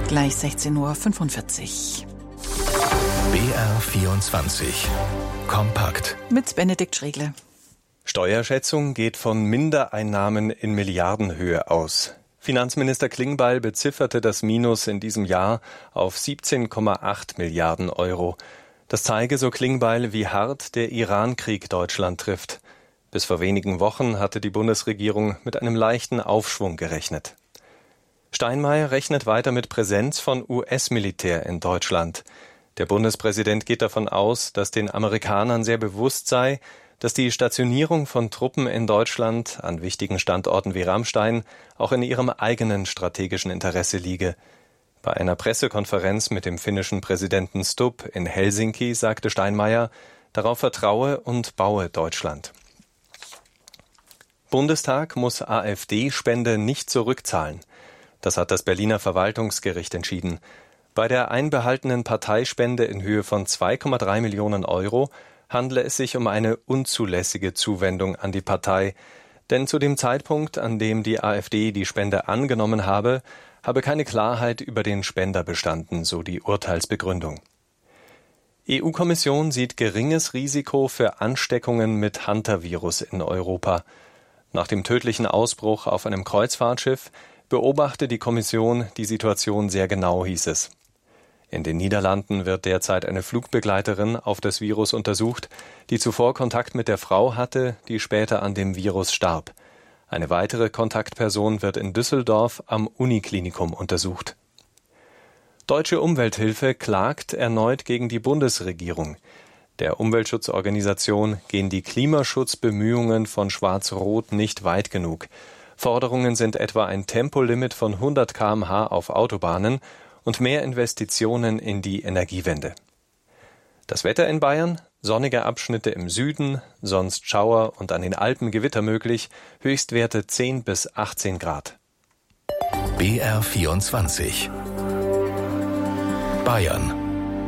Gleich 16:45 Uhr. BR24 Kompakt Mit Benedikt Schregle. Steuerschätzung geht von Mindereinnahmen in Milliardenhöhe aus. Finanzminister Klingbeil bezifferte das Minus in diesem Jahr auf 17,8 Milliarden Euro. Das zeige, so Klingbeil, wie hart der Iran-Krieg Deutschland trifft. Bis vor wenigen Wochen hatte die Bundesregierung mit einem leichten Aufschwung gerechnet. Steinmeier rechnet weiter mit Präsenz von US-Militär in Deutschland. Der Bundespräsident geht davon aus, dass den Amerikanern sehr bewusst sei, dass die Stationierung von Truppen in Deutschland an wichtigen Standorten wie Ramstein auch in ihrem eigenen strategischen Interesse liege. Bei einer Pressekonferenz mit dem finnischen Präsidenten Stubb in Helsinki sagte Steinmeier, darauf vertraue und baue Deutschland. Bundestag muss AfD-Spende nicht zurückzahlen. Das hat das Berliner Verwaltungsgericht entschieden. Bei der einbehaltenen Parteispende in Höhe von 2,3 Millionen Euro handle es sich um eine unzulässige Zuwendung an die Partei. Denn zu dem Zeitpunkt, an dem die AfD die Spende angenommen habe keine Klarheit über den Spender bestanden, so die Urteilsbegründung. EU-Kommission sieht geringes Risiko für Ansteckungen mit Hantavirus in Europa. Nach dem tödlichen Ausbruch auf einem Kreuzfahrtschiff beobachte die Kommission die Situation sehr genau, hieß es. In den Niederlanden wird derzeit eine Flugbegleiterin auf das Virus untersucht, die zuvor Kontakt mit der Frau hatte, die später an dem Virus starb. Eine weitere Kontaktperson wird in Düsseldorf am Uniklinikum untersucht. Deutsche Umwelthilfe klagt erneut gegen die Bundesregierung. Der Umweltschutzorganisation gehen die Klimaschutzbemühungen von Schwarz-Rot nicht weit genug. Forderungen sind etwa ein Tempolimit von 100 km/h auf Autobahnen und mehr Investitionen in die Energiewende. Das Wetter in Bayern: sonnige Abschnitte im Süden, sonst Schauer und an den Alpen Gewitter möglich, Höchstwerte 10 bis 18 Grad. BR24 Bayern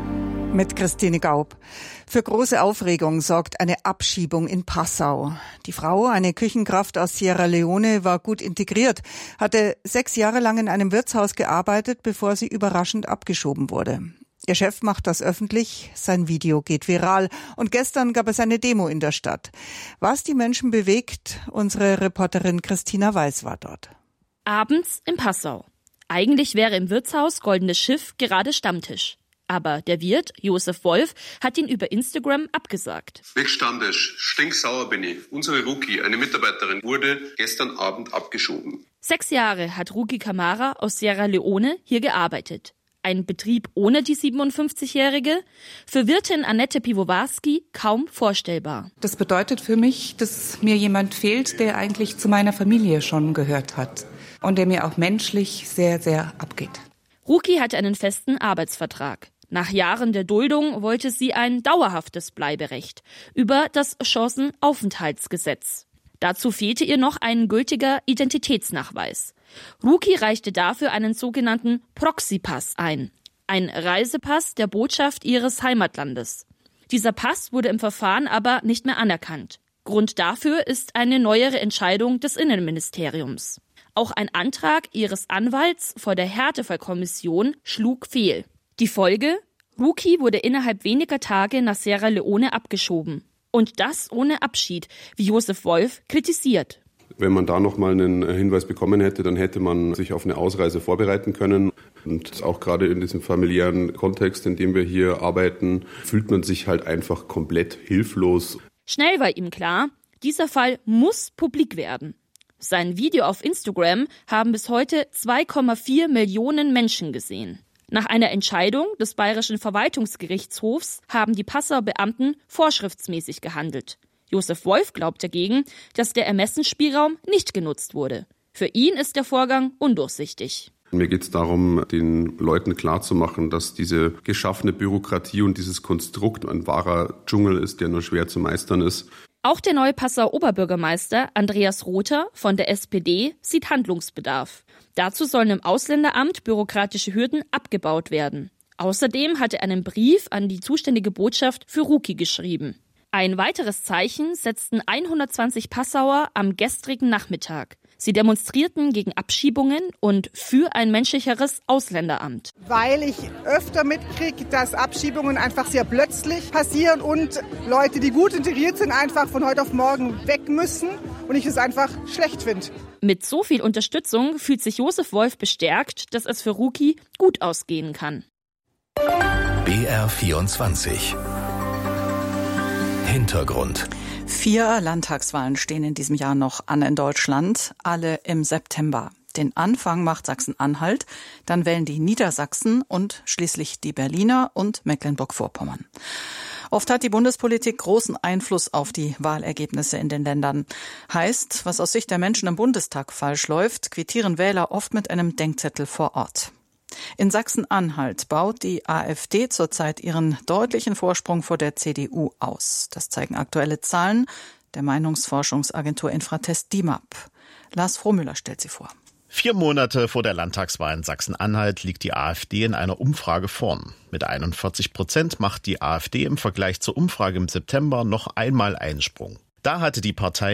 Mit Christine Gaub. Für große Aufregung sorgt eine Abschiebung in Passau. Die Frau, eine Küchenkraft aus Sierra Leone, war gut integriert, hatte 6 Jahre lang in einem Wirtshaus gearbeitet, bevor sie überraschend abgeschoben wurde. Ihr Chef macht das öffentlich, sein Video geht viral und gestern gab es eine Demo in der Stadt. Was die Menschen bewegt, unsere Reporterin Christina Weiß war dort. Abends in Passau. Eigentlich wäre im Wirtshaus Goldenes Schiff gerade Stammtisch. Aber der Wirt, Josef Wolf, hat ihn über Instagram abgesagt. Weg Stammtisch, stinksauer bin ich. Unsere Ruki, eine Mitarbeiterin, wurde gestern Abend abgeschoben. 6 Jahre hat Ruki Kamara aus Sierra Leone hier gearbeitet. Ein Betrieb ohne die 57-Jährige? Für Wirtin Annette Piwowarski kaum vorstellbar. Das bedeutet für mich, dass mir jemand fehlt, der eigentlich zu meiner Familie schon gehört hat. Und der mir auch menschlich sehr, sehr abgeht. Ruki hatte einen festen Arbeitsvertrag. Nach Jahren der Duldung wollte sie ein dauerhaftes Bleiberecht über das Chancenaufenthaltsgesetz. Dazu fehlte ihr noch ein gültiger Identitätsnachweis. Ruki reichte dafür einen sogenannten Proxy-Pass ein. Ein Reisepass der Botschaft ihres Heimatlandes. Dieser Pass wurde im Verfahren aber nicht mehr anerkannt. Grund dafür ist eine neuere Entscheidung des Innenministeriums. Auch ein Antrag ihres Anwalts vor der Härtefallkommission schlug fehl. Die Folge? Ruki wurde innerhalb weniger Tage nach Sierra Leone abgeschoben. Und das ohne Abschied, wie Josef Wolf kritisiert. Wenn man da nochmal einen Hinweis bekommen hätte, dann hätte man sich auf eine Ausreise vorbereiten können. Und auch gerade in diesem familiären Kontext, in dem wir hier arbeiten, fühlt man sich halt einfach komplett hilflos. Schnell war ihm klar, dieser Fall muss publik werden. Sein Video auf Instagram haben bis heute 2,4 Millionen Menschen gesehen. Nach einer Entscheidung des Bayerischen Verwaltungsgerichtshofs haben die Passauer Beamten vorschriftsmäßig gehandelt. Josef Wolf glaubt dagegen, dass der Ermessensspielraum nicht genutzt wurde. Für ihn ist der Vorgang undurchsichtig. Mir geht es darum, den Leuten klarzumachen, dass diese geschaffene Bürokratie und dieses Konstrukt ein wahrer Dschungel ist, der nur schwer zu meistern ist. Auch der neue Passauer Oberbürgermeister Andreas Rother von der SPD sieht Handlungsbedarf. Dazu sollen im Ausländeramt bürokratische Hürden abgebaut werden. Außerdem hat er einen Brief an die zuständige Botschaft für Ruki geschrieben. Ein weiteres Zeichen setzten 120 Passauer am gestrigen Nachmittag. Sie demonstrierten gegen Abschiebungen und für ein menschlicheres Ausländeramt. Weil ich öfter mitkriege, dass Abschiebungen einfach sehr plötzlich passieren und Leute, die gut integriert sind, einfach von heute auf morgen weg müssen und ich es einfach schlecht finde. Mit so viel Unterstützung fühlt sich Josef Wolf bestärkt, dass es für Ruki gut ausgehen kann. BR24 Hintergrund. 4 Landtagswahlen stehen in diesem Jahr noch an in Deutschland, alle im September. Den Anfang macht Sachsen-Anhalt, dann wählen die Niedersachsen und schließlich die Berliner und Mecklenburg-Vorpommern. Oft hat die Bundespolitik großen Einfluss auf die Wahlergebnisse in den Ländern. Heißt, was aus Sicht der Menschen im Bundestag falsch läuft, quittieren Wähler oft mit einem Denkzettel vor Ort. In Sachsen-Anhalt baut die AfD zurzeit ihren deutlichen Vorsprung vor der CDU aus. Das zeigen aktuelle Zahlen der Meinungsforschungsagentur Infratest DIMAP. Lars Frohmüller stellt sie vor. 4 Monate vor der Landtagswahl in Sachsen-Anhalt liegt die AfD in einer Umfrage vorn. Mit 41% macht die AfD im Vergleich zur Umfrage im September noch einmal einen Sprung. Da hatte die Partei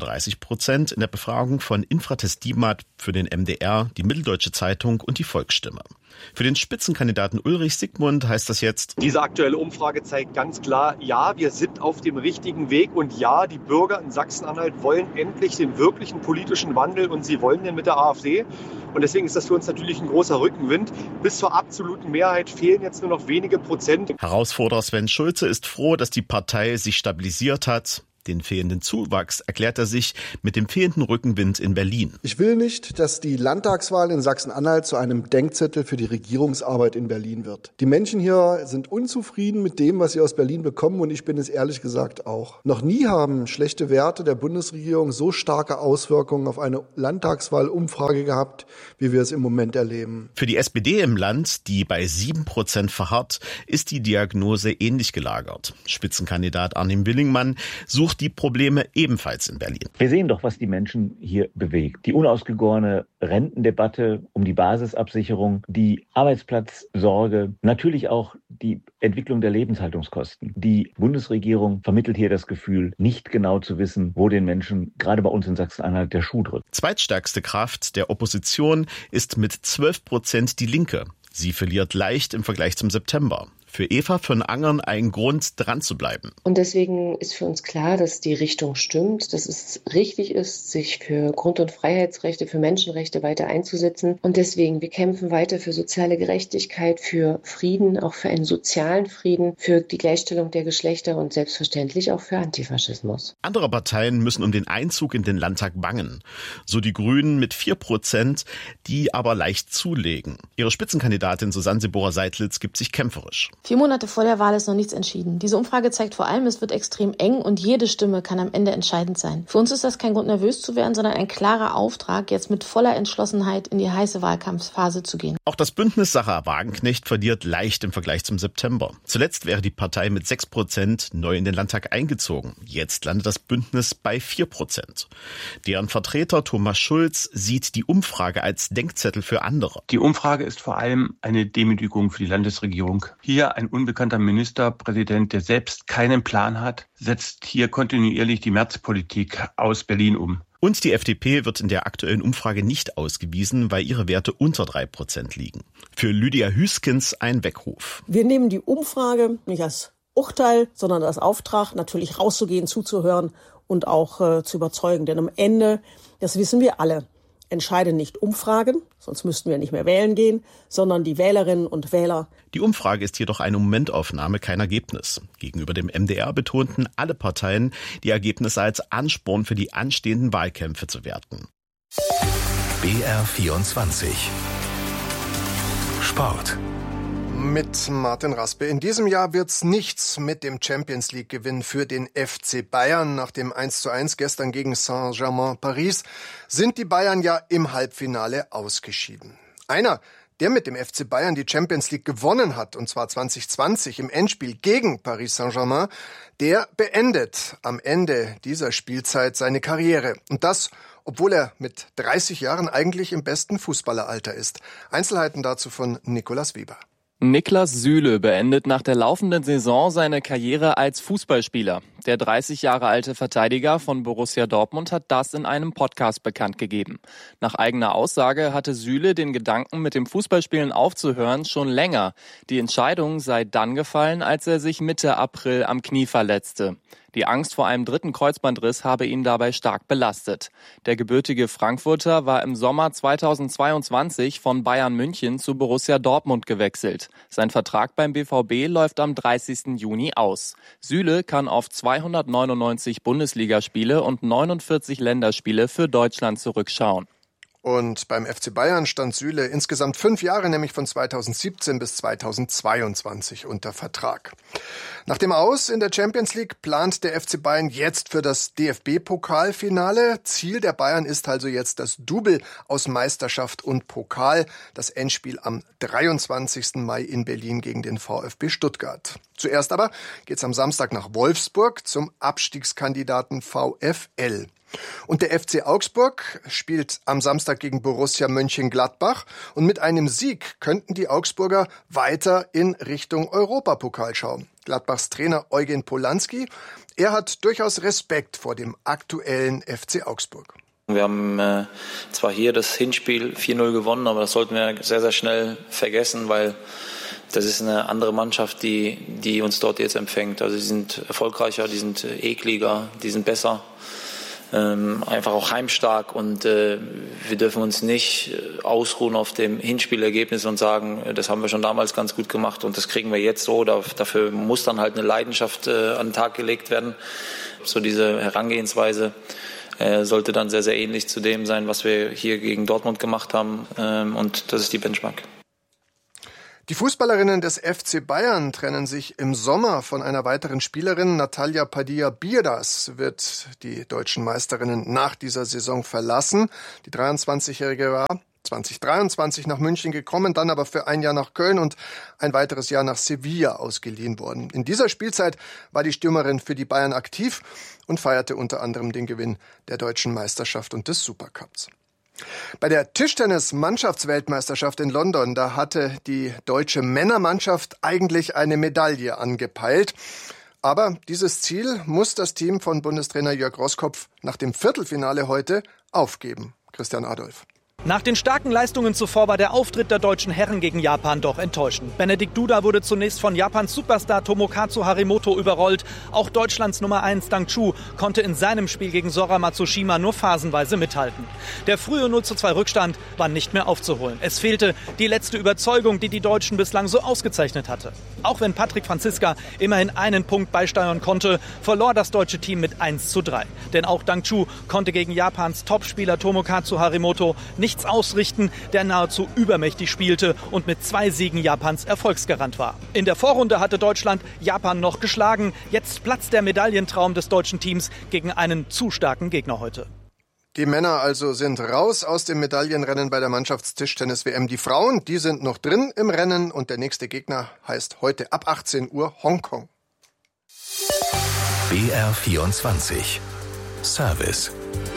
39% in der Befragung von Infratest DIMAP für den MDR, die Mitteldeutsche Zeitung und die Volksstimme. Für den Spitzenkandidaten Ulrich Siegmund heißt das jetzt: Diese aktuelle Umfrage zeigt ganz klar, ja, wir sind auf dem richtigen Weg und ja, die Bürger in Sachsen-Anhalt wollen endlich den wirklichen politischen Wandel und sie wollen den mit der AfD. Und deswegen ist das für uns natürlich ein großer Rückenwind. Bis zur absoluten Mehrheit fehlen jetzt nur noch wenige Prozent. Herausforderer Sven Schulze ist froh, dass die Partei sich stabilisiert hat. Den fehlenden Zuwachs erklärt er sich mit dem fehlenden Rückenwind in Berlin. Ich will nicht, dass die Landtagswahl in Sachsen-Anhalt zu einem Denkzettel für die Regierungsarbeit in Berlin wird. Die Menschen hier sind unzufrieden mit dem, was sie aus Berlin bekommen, und ich bin es ehrlich gesagt auch. Noch nie haben schlechte Werte der Bundesregierung so starke Auswirkungen auf eine Landtagswahlumfrage gehabt, wie wir es im Moment erleben. Für die SPD im Land, die bei 7% verharrt, ist die Diagnose ähnlich gelagert. Spitzenkandidat Arnim Willingmann sucht die Probleme ebenfalls in Berlin. Wir sehen doch, was die Menschen hier bewegt. Die unausgegorene Rentendebatte um die Basisabsicherung, die Arbeitsplatzsorge, natürlich auch die Entwicklung der Lebenshaltungskosten. Die Bundesregierung vermittelt hier das Gefühl, nicht genau zu wissen, wo den Menschen, gerade bei uns in Sachsen-Anhalt, der Schuh drückt. Zweitstärkste Kraft der Opposition ist mit 12% die Linke. Sie verliert leicht im Vergleich zum September. Für Eva von Angern ein Grund, dran zu bleiben. Und deswegen ist für uns klar, dass die Richtung stimmt, dass es richtig ist, sich für Grund- und Freiheitsrechte, für Menschenrechte weiter einzusetzen. Und deswegen, wir kämpfen weiter für soziale Gerechtigkeit, für Frieden, auch für einen sozialen Frieden, für die Gleichstellung der Geschlechter und selbstverständlich auch für Antifaschismus. Andere Parteien müssen um den Einzug in den Landtag bangen. So die Grünen mit 4%, die aber leicht zulegen. Ihre Spitzenkandidatin Susanne Seborer-Seidlitz gibt sich kämpferisch. 4 Monate vor der Wahl ist noch nichts entschieden. Diese Umfrage zeigt vor allem, es wird extrem eng und jede Stimme kann am Ende entscheidend sein. Für uns ist das kein Grund, nervös zu werden, sondern ein klarer Auftrag, jetzt mit voller Entschlossenheit in die heiße Wahlkampfphase zu gehen. Auch das Bündnis Sarah Wagenknecht verliert leicht im Vergleich zum September. Zuletzt wäre die Partei mit 6% neu in den Landtag eingezogen. Jetzt landet das Bündnis bei 4%. Deren Vertreter Thomas Schulz sieht die Umfrage als Denkzettel für andere. Die Umfrage ist vor allem eine Demütigung für die Landesregierung. Hier ein unbekannter Ministerpräsident, der selbst keinen Plan hat, setzt hier kontinuierlich die Märzpolitik aus Berlin um. Und die FDP wird in der aktuellen Umfrage nicht ausgewiesen, weil ihre Werte unter 3% liegen. Für Lydia Hüskens ein Weckruf. Wir nehmen die Umfrage nicht als Urteil, sondern als Auftrag, natürlich rauszugehen, zuzuhören und auch zu überzeugen. Denn am Ende, das wissen wir alle, entscheiden nicht Umfragen, sonst müssten wir nicht mehr wählen gehen, sondern die Wählerinnen und Wähler. Die Umfrage ist jedoch eine Momentaufnahme, kein Ergebnis. Gegenüber dem MDR betonten alle Parteien, die Ergebnisse als Ansporn für die anstehenden Wahlkämpfe zu werten. BR24 Sport. Mit Martin Raspe. In diesem Jahr wird's nichts mit dem Champions-League-Gewinn für den FC Bayern. Nach dem 1:1 gestern gegen Saint-Germain Paris sind die Bayern ja im Halbfinale ausgeschieden. Einer, der mit dem FC Bayern die Champions League gewonnen hat, und zwar 2020 im Endspiel gegen Paris Saint-Germain, der beendet am Ende dieser Spielzeit seine Karriere. Und das, obwohl er mit 30 Jahren eigentlich im besten Fußballeralter ist. Einzelheiten dazu von Nicolas Weber. Niklas Süle beendet nach der laufenden Saison seine Karriere als Fußballspieler. Der 30 Jahre alte Verteidiger von Borussia Dortmund hat das in einem Podcast bekannt gegeben. Nach eigener Aussage hatte Süle den Gedanken, mit dem Fußballspielen aufzuhören, schon länger. Die Entscheidung sei dann gefallen, als er sich Mitte April am Knie verletzte. Die Angst vor einem dritten Kreuzbandriss habe ihn dabei stark belastet. Der gebürtige Frankfurter war im Sommer 2022 von Bayern München zu Borussia Dortmund gewechselt. Sein Vertrag beim BVB läuft am 30. Juni aus. Süle kann auf 299 Bundesligaspiele und 49 Länderspiele für Deutschland zurückschauen. Und beim FC Bayern stand Süle insgesamt 5 Jahre, nämlich von 2017 bis 2022 unter Vertrag. Nach dem Aus in der Champions League plant der FC Bayern jetzt für das DFB-Pokalfinale. Ziel der Bayern ist also jetzt das Double aus Meisterschaft und Pokal. Das Endspiel am 23. Mai in Berlin gegen den VfB Stuttgart. Zuerst aber geht's am Samstag nach Wolfsburg zum Abstiegskandidaten VfL. Und der FC Augsburg spielt am Samstag gegen Borussia Mönchengladbach. Und mit einem Sieg könnten die Augsburger weiter in Richtung Europapokal schauen. Gladbachs Trainer Eugen Polanski, er hat durchaus Respekt vor dem aktuellen FC Augsburg. Wir haben zwar hier das Hinspiel 4-0 gewonnen, aber das sollten wir sehr, sehr schnell vergessen, weil das ist eine andere Mannschaft, die uns dort jetzt empfängt. Also die sind erfolgreicher, die sind ekliger, die sind besser. Einfach auch heimstark und wir dürfen uns nicht ausruhen auf dem Hinspielergebnis und sagen, das haben wir schon damals ganz gut gemacht und das kriegen wir jetzt so. Dafür muss dann halt eine Leidenschaft an den Tag gelegt werden. So diese Herangehensweise sollte dann sehr, sehr ähnlich zu dem sein, was wir hier gegen Dortmund gemacht haben und das ist die Benchmark. Die Fußballerinnen des FC Bayern trennen sich im Sommer von einer weiteren Spielerin. Natalia Padilla-Bierdas wird die deutschen Meisterinnen nach dieser Saison verlassen. Die 23-Jährige war 2023 nach München gekommen, dann aber für ein Jahr nach Köln und ein weiteres Jahr nach Sevilla ausgeliehen worden. In dieser Spielzeit war die Stürmerin für die Bayern aktiv und feierte unter anderem den Gewinn der deutschen Meisterschaft und des Supercups. Bei der Tischtennis-Mannschaftsweltmeisterschaft in London, da hatte die deutsche Männermannschaft eigentlich eine Medaille angepeilt. Aber dieses Ziel muss das Team von Bundestrainer Jörg Roßkopf nach dem Viertelfinale heute aufgeben. Christian Adolf. Nach den starken Leistungen zuvor war der Auftritt der deutschen Herren gegen Japan doch enttäuschend. Benedikt Duda wurde zunächst von Japans Superstar Tomokazu Harimoto überrollt. Auch Deutschlands Nummer 1 Dang Chu konnte in seinem Spiel gegen Sora Matsushima nur phasenweise mithalten. Der frühe 0:2 Rückstand war nicht mehr aufzuholen. Es fehlte die letzte Überzeugung, die die Deutschen bislang so ausgezeichnet hatte. Auch wenn Patrick Franziska immerhin einen Punkt beisteuern konnte, verlor das deutsche Team mit 1:3. Denn auch Dang Chu konnte gegen Japans Topspieler Tomokazu Harimoto nichts ausrichten, der nahezu übermächtig spielte und mit 2 Siegen Japans Erfolgsgarant war. In der Vorrunde hatte Deutschland Japan noch geschlagen. Jetzt platzt der Medaillentraum des deutschen Teams gegen einen zu starken Gegner heute. Die Männer also sind raus aus dem Medaillenrennen bei der Mannschaftstischtennis-WM. Die Frauen, die sind noch drin im Rennen und der nächste Gegner heißt heute ab 18 Uhr Hongkong. BR24 Service.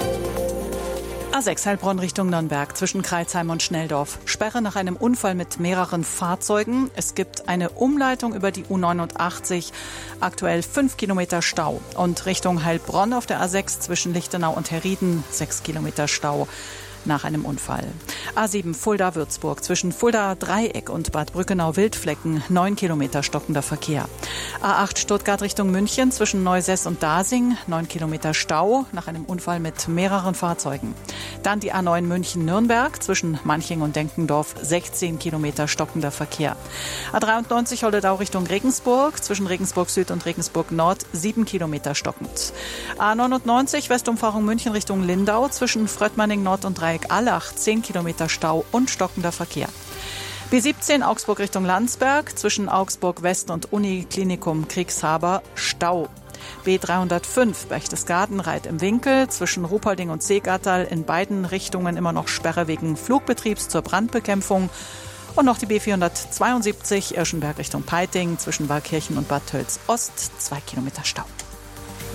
A6 Heilbronn Richtung Nürnberg zwischen Crailsheim und Schnelldorf. Sperre nach einem Unfall mit mehreren Fahrzeugen. Es gibt eine Umleitung über die U89. Aktuell 5 Kilometer Stau. Und Richtung Heilbronn auf der A6 zwischen Lichtenau und Herrieden 6 Kilometer Stau nach einem Unfall. A7 Fulda-Würzburg zwischen Fulda-Dreieck und Bad Brückenau-Wildflecken 9 Kilometer stockender Verkehr. A8 Stuttgart Richtung München zwischen Neusess und Dasing 9 Kilometer Stau nach einem Unfall mit mehreren Fahrzeugen. Dann die A9 München-Nürnberg zwischen Manching und Denkendorf 16 Kilometer stockender Verkehr. A93 Holledau Richtung Regensburg zwischen Regensburg Süd und Regensburg Nord 7 Kilometer stockend. A99 Westumfahrung München Richtung Lindau zwischen Fröttmanning Nord und Dreieck-Allach 10 Kilometer Stau und stockender Verkehr. B17 Augsburg Richtung Landsberg zwischen Augsburg West und Uniklinikum Kriegshaber Stau. B305 Berchtesgaden Reit im Winkel zwischen Ruhpolding und Seegatterl in beiden Richtungen immer noch Sperre wegen Flugbetriebs zur Brandbekämpfung. Und noch die B472 Irschenberg Richtung Peiting zwischen Waldkirchen und Bad Tölz Ost 2 Kilometer Stau.